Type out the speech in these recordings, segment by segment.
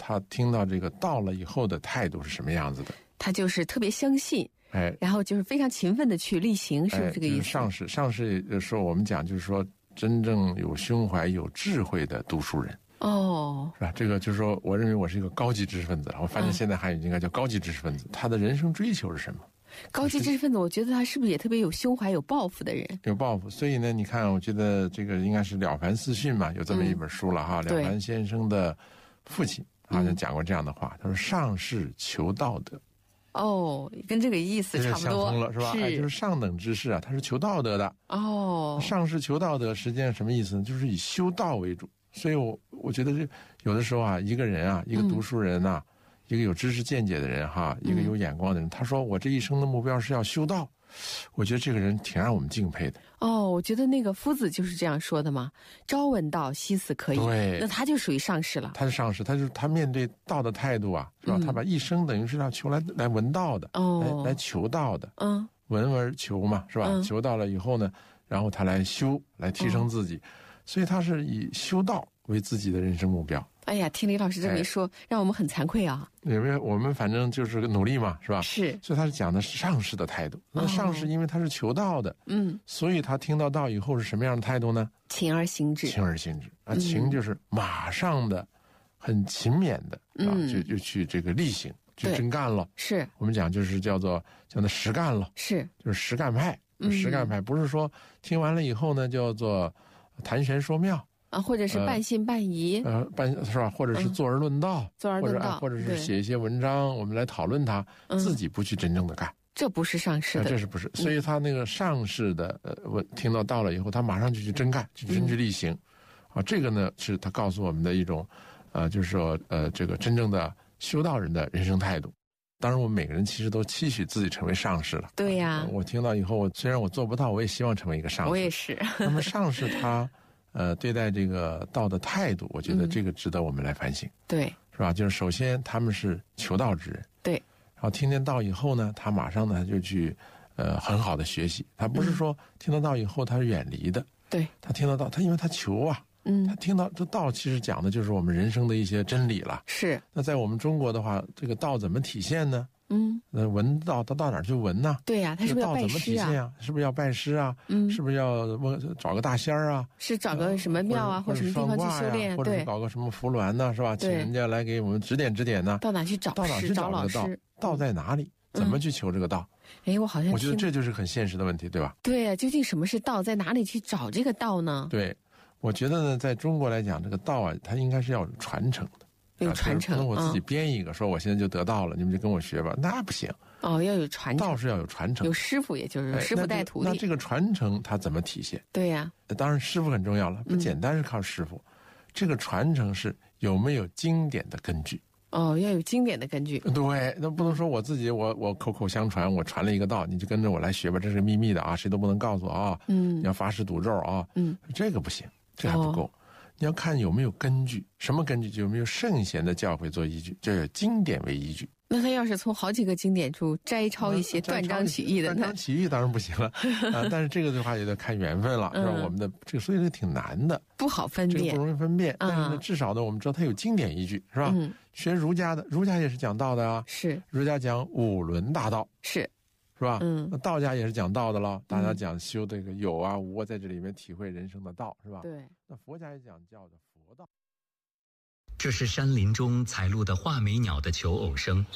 他听到这个道了以后的态度是什么样子的？ 他就是特别相信，然后就是非常勤奋的去力行，是不是这个意思？ 就是上士有时候我们讲就是说，真正有胸怀、有智慧的读书人。是吧？这个就是说，我认为我是一个高级知识分子，我发现现在汉语应该叫高级知识分子。他的人生追求是什么？ 高级知识分子，我觉得他是不是也特别有胸怀、有抱负的人？ 有抱负，所以呢，你看，我觉得这个应该是《了凡四训》嘛，有这么一本书了哈。了凡先生的父亲好像讲过这样的话，他说：“上士求道德。” 跟这个意思差不多， 相通了是吧？就是上等之士啊，他是求道德的。上士求道德，实际上什么意思呢？就是以修道为主。所以我觉得有的时候啊，一个人啊，一个读书人啊，一个有知识见解的人哈，一个有眼光的人，他说我这一生的目标是要修道，我觉得这个人挺让我们敬佩的。 我觉得那个夫子就是这样说的嘛，朝闻道，夕死可矣。 对， 那他就属于上士了。 他是上士，他面对道的态度啊，是吧？他把一生等于是要求来闻道的，来求道的，闻而求嘛，是吧？求到了以后呢，然后他来修，来提升自己。所以他是以修道为自己的人生目标。 哎呀，听李老师这么一说，让我们很惭愧啊。 因为我们反正就是努力嘛，是吧？ 是。 所以他是讲的是上士的态度。那上士因为他是求道的，所以他听到道以后是什么样的态度呢？ 勤而行之。 勤而行之啊，勤就是马上的，很勤勉的啊，就去这个力行，去真干了。 是。 我们讲就是叫做实干了。 是。 就是实干派。实干派不是说听完了以后呢叫做谈玄说妙或者是半信半疑， 是吧？或者是坐而论道，或者是写一些文章，我们来讨论它，自己不去真正的干， 这不是上士的， 这是不是？所以他那个上士的，听到道了以后，他马上就去真干，去真去力行，这个呢是他告诉我们的一种，就是说，这个真正的修道人的人生态度。当然，我们每个人其实都期许自己成为上士了。 对呀， 我听到以后，虽然我做不到，我也希望成为一个上士。 我也是。 那么上士他，对待这个道的态度，我觉得这个值得我们来反省。 对， 是吧？就是首先他们是求道之人。 对。 然后听见道以后呢，他马上呢就去，很好的学习。他不是说听到道以后他是远离的。 对。 他听到道，他因为他求啊。他听到这道其实讲的就是我们人生的一些真理了。 是。 那在我们中国的话，这个道怎么体现呢？闻道，他到哪儿去闻呢？ 对呀，他是不是要拜师啊？ 道怎么体现啊？是不是要拜师啊？是不是要找个大仙儿啊？ 是找个什么庙啊，或者什么地方去修炼？ 或者是搞个什么扶鸾呢？是吧？请人家来给我们指点指点呢？ 到哪去找？ 到哪去找老师？道在哪里？怎么去求这个道？我觉得这就是很现实的问题，对吧？ 对呀，究竟什么是道？在哪里去找这个道呢？ 对。我觉得呢，在中国来讲，这个道啊，它应该是要有传承的， 有传承。 不能我自己编一个，说我现在就得道了，你们就跟我学吧，那不行。 要有传承， 道是要有传承， 有师傅，也就是师傅带徒弟。 那这个传承它怎么体现？ 对呀， 当然师傅很重要了，不简单是靠师傅。这个传承是有没有经典的根据？ 要有经典的根据。 对，那不能说我自己我口口相传，我传了一个道，你就跟着我来学吧，这是秘密的啊，谁都不能告诉啊。你要发誓赌咒啊。这个不行。这还不够，你要看有没有根据，什么根据？就有没有圣贤的教诲做依据，就有经典为依据。 那他要是从好几个经典处摘抄一些断章取义的呢？ 断章取义当然不行了但是这个的话也得看缘分了，是吧？我们的这个，所以这个挺难的， 不好分辨， 这个不容易分辨。但是呢，至少呢，我们知道它有经典依据，是吧？学儒家的，儒家也是讲道的啊， 是儒家讲五伦大道， 是吧？那道家也是讲道的了，大家讲修这个有啊无啊，在这里面体会人生的道，是吧？ 对。 那佛家也讲叫的佛道。 这是山林中采录的画眉鸟的求偶声，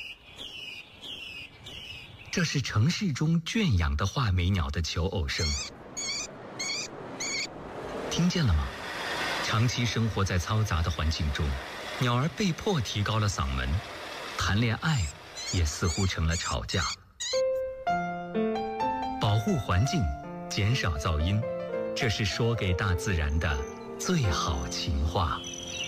这是城市中圈养的画眉鸟的求偶声。听见了吗？长期生活在嘈杂的环境中，鸟儿被迫提高了嗓门，谈恋爱也似乎成了吵架。保护环境，减少噪音，这是说给大自然的最好情话。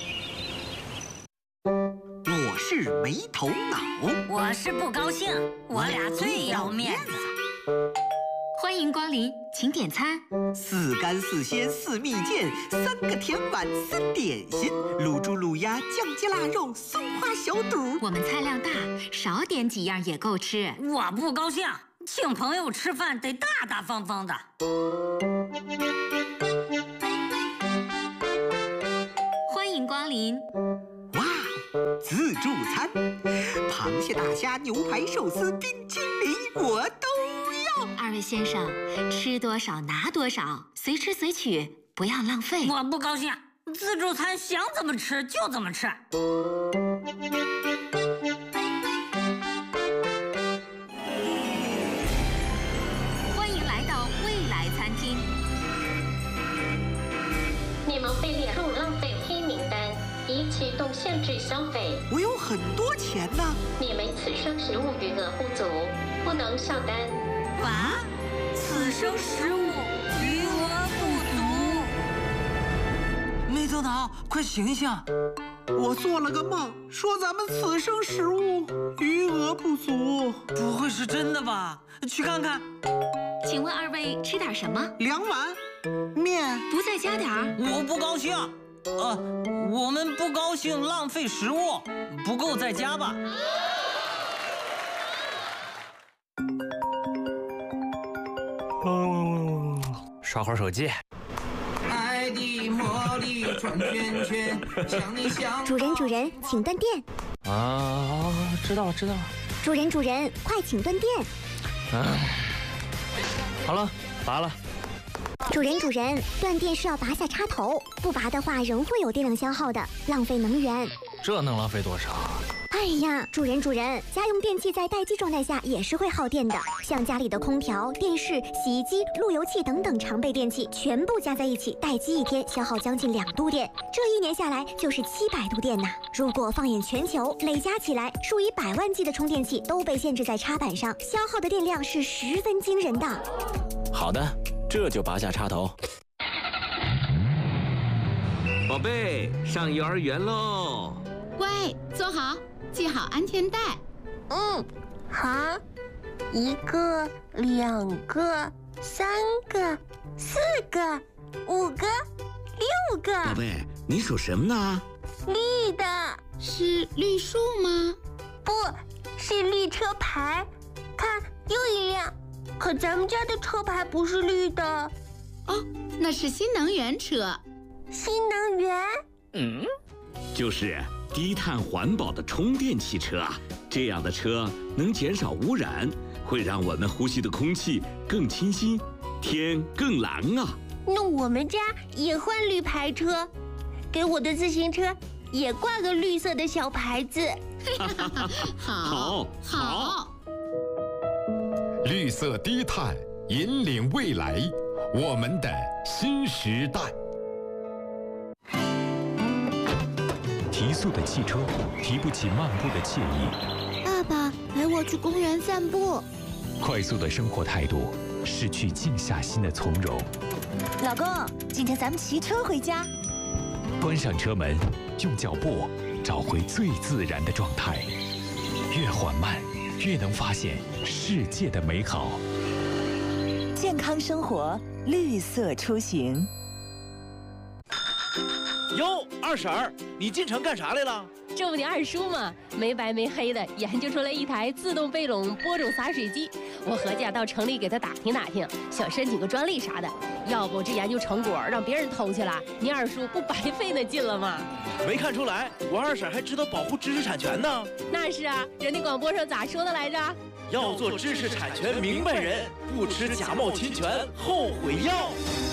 我是没头脑， 我是不高兴，我俩最要面子。 欢迎光临，请点餐。 4干4鲜4蜜饯，3个甜碗3点心，卤猪卤鸭酱鸡腊肉松花小肚。 我们菜量大，少点几样也够吃。 我不高兴，请朋友吃饭得大大方方的。 欢迎光临。 哇， 自助餐，螃蟹、大虾、牛排、寿司、冰淇淋，我都要。 二位先生，吃多少拿多少，随吃随取，不要浪费。 我不高兴，自助餐想怎么吃就怎么吃。 欢迎来到未来餐厅。 你们被列入浪费黑名单，已启动限制消费。 我有很多钱呢。 你们此生食物余额不足，不能下单。 啊？此生食物余额不足。 没头脑，快醒醒！ 我做了个梦，说咱们此生食物余额不足。 不会是真的吧？去看看。 请问二位吃点什么 ？2碗面。 不再加点儿？ 我不高兴。我们不高兴浪费食物，不够再加吧。刷会儿手机。 爱的魔力转圈圈，想你想。 主人，请断电。 啊，知道了。 主人，快请断电。 好了，拔了。 主人，断电是要拔下插头，不拔的话仍会有电量消耗的，浪费能源。 这能浪费多少？ 哎呀，主人，家用电器在待机状态下也是会耗电的，像家里的空调、电视、洗衣机、路由器等等常备电器，全部加在一起，待机1天消耗将近2度电，这1年下来就是700度电呐。如果放眼全球，累加起来，数以百万计的充电器都被限制在插板上，消耗的电量是十分惊人的。 好的，这就拔下插头。 宝贝，上幼儿园喽！ 乖，坐好，系好安全带。 好，1个、2个、3个、4个、5个、6个。 宝贝，你数什么呢？ 绿的。 是绿树吗？ 不是绿车牌，看又一辆。可咱们家的车牌不是绿的。 哦，那是新能源车。 新能源？ 就是低碳环保的充电汽车啊。这样的车能减少污染，会让我们呼吸的空气更清新，天更蓝啊。 那我们家也换绿牌车，给我的自行车也挂个绿色的小牌子。 好。 绿色低碳，引领未来，我们的新时代。 提速的汽车提不起漫步的惬意。 爸爸，陪我去公园散步。 快速的生活态度，失去静下心的从容。 老公，今天咱们骑车回家。 关上车门，用脚步找回最自然的状态。越缓慢，越能发现世界的美好。 健康生活，绿色出行。 哟，二婶儿，你进城干啥来了？ 这不你二叔吗？没白没黑的研究出来一台自动背垄播种洒水机，我合计到城里给他打听打听，想申请个专利啥的。要不这研究成果让别人偷去了，你二叔不白费那劲了吗？ 没看出来，我二婶还知道保护知识产权呢。 那是啊，人家广播上咋说的来着？ 要做知识产权明白人，不吃假冒侵权后悔药。